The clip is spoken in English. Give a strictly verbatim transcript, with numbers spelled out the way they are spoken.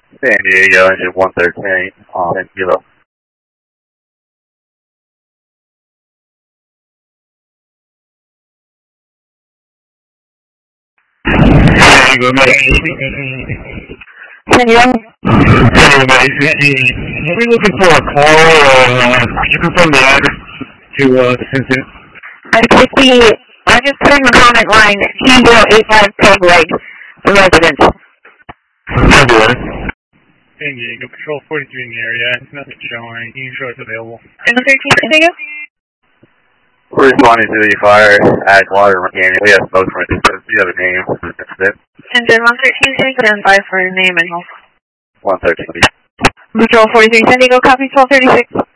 San Diego, engine one thirteen, uh, ten kilo. San Diego, San Diego. We're looking for a call. Uh, could you confirm the address to uh, the incident? I'm fifty. I'm just putting the comment line two zero eight five Peg Leg, the resident. February. San Diego, Patrol forty-three in the area. It's nothing showing. You can show it's available. And the thirteen, San Diego? We're responding to the fire at Water Canyon. We have both from a distance. Do you have a name? Engine one thirteen, San Diego, stand by for name and health. one thirteen. Patrol forty-three, San Diego, copy twelve thirty-six.